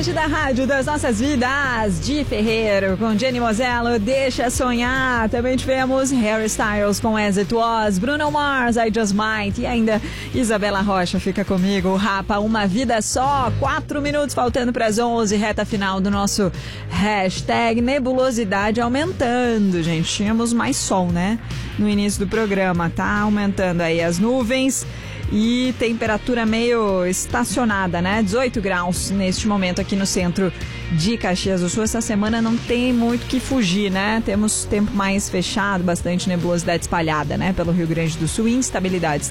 frente da rádio das nossas vidas, Di Ferreiro com Jenny Mosello, Deixa Sonhar. Também tivemos Harry Styles com As It Was, Bruno Mars, I Just Might, e ainda Isabela Rocha, Fica Comigo, Rapa, Uma Vida Só. 4 minutos faltando para as 11, reta final do nosso hashtag nebulosidade aumentando, gente. Tínhamos mais sol, né? No início do programa, tá aumentando aí as nuvens. E temperatura meio estacionada, né? 18 graus neste momento aqui no centro de Caxias do Sul. Essa semana não tem muito que fugir, né? Temos tempo mais fechado, bastante nebulosidade espalhada, né? Pelo Rio Grande do Sul e instabilidades